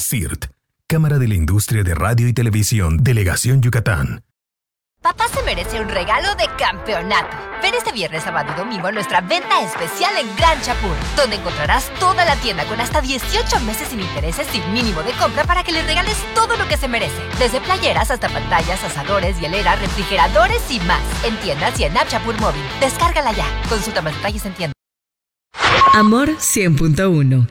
CIRT, Cámara de la Industria de Radio y Televisión, Delegación Yucatán. Papá se merece un regalo de campeonato. Ven este viernes, sábado y domingo a nuestra venta especial en Gran Chapur, donde encontrarás toda la tienda con hasta 18 meses sin intereses sin mínimo de compra para que le regales todo lo que se merece. Desde playeras hasta pantallas, asadores, hieleras, refrigeradores y más. En tiendas y en App Chapur Móvil. Descárgala ya. Consulta más detalles en tienda. Amor 100.1.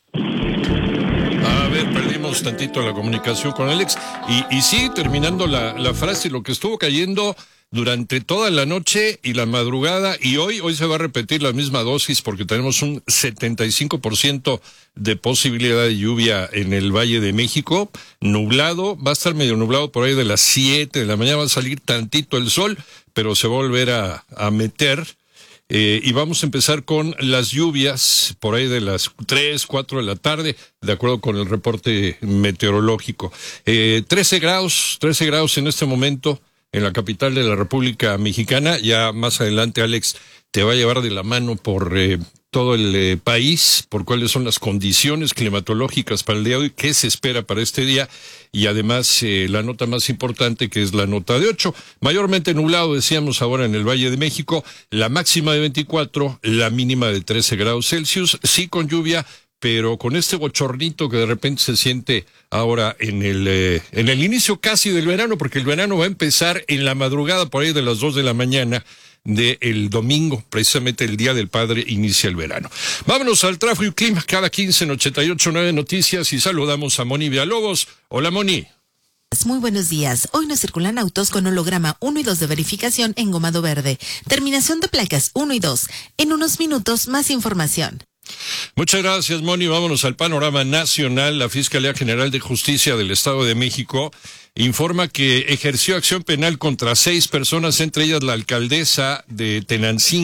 A ver, perdimos tantito la comunicación con Alex. Y sí, terminando la frase, lo que estuvo cayendo durante toda la noche y la madrugada, y hoy se va a repetir la misma dosis porque tenemos un 75% de posibilidad de lluvia en el Valle de México. Nublado, va a estar medio nublado por ahí de las 7 de la mañana, va a salir tantito el sol, pero se va a volver a meter. Y vamos a empezar con las lluvias por ahí de las 3, 4 de la tarde, de acuerdo con el reporte meteorológico. 13 grados en este momento en la capital de la República Mexicana. Ya más adelante Alex te va a llevar de la mano por todo el país, por cuáles son las condiciones climatológicas para el día de hoy, qué se espera para este día, y además la nota más importante, que es la nota de 8. Mayormente nublado, decíamos ahora en el Valle de México, la máxima de 24, la mínima de 13 grados Celsius, sí con lluvia, pero con este bochornito que de repente se siente ahora en el inicio casi del verano, porque el verano va a empezar en la madrugada por ahí de las 2 de la mañana del domingo, precisamente el Día del Padre, inicia el verano. Vámonos al tráfico y clima, cada 15 en 88.9 Noticias, y saludamos a Moni Villalobos. Hola, Moni. Muy buenos días. Hoy nos circulan autos con holograma 1 y 2 de verificación en gomado verde. Terminación de placas 1 y 2. En unos minutos, más información. Muchas gracias, Moni. Vámonos al panorama nacional. La Fiscalía General de Justicia del Estado de México informa que ejerció acción penal contra 6 personas, entre ellas la alcaldesa de Tenancingo.